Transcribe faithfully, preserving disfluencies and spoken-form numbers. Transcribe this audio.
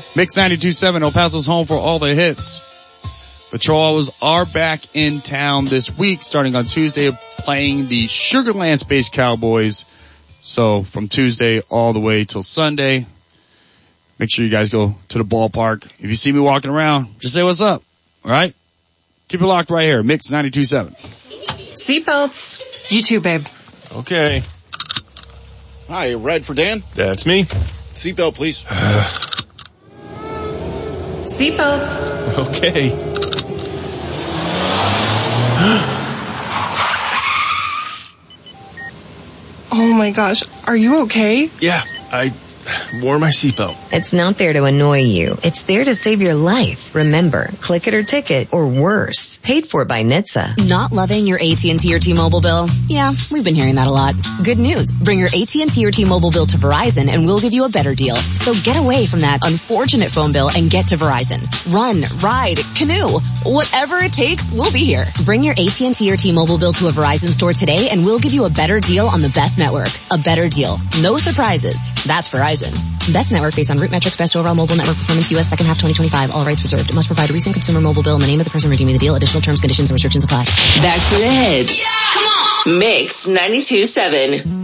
Mix ninety-two point seven, El Paso's home for all the hits. The Chihuahuas are back in town this week, starting on Tuesday, playing the Sugar Land Space Cowboys. So from Tuesday all the way till Sunday, make sure you guys go to the ballpark. If you see me walking around, just say what's up. All right? Keep it locked right here. Mix ninety-two point seven. Seatbelts. You too, babe. Okay. Hi, ride for Dan? That's me. Seatbelt, please. Seatbelts. Okay. Oh my gosh, are you okay? Yeah, I wore my seatbelt. It's not there to annoy you. It's there to save your life. Remember, click it or ticket, or worse. Paid for by N H T S A. Not loving your A T and T or T-Mobile bill? Yeah, we've been hearing that a lot. Good news. Bring your A T and T or T-Mobile bill to Verizon and we'll give you a better deal. So get away from that unfortunate phone bill and get to Verizon. Run, ride, canoe. Whatever it takes, we'll be here. Bring your A T and T or T-Mobile bill to a Verizon store today and we'll give you a better deal on the best network. A better deal. No surprises. That's Verizon. Best network based on root metrics, best overall mobile network performance, U S second half twenty twenty-five. All rights reserved. It must provide a recent consumer mobile bill and the name of the person redeeming the deal. Additional terms, conditions, and restrictions apply. Back to the hits. Yeah! Come on. Mix ninety-two point seven.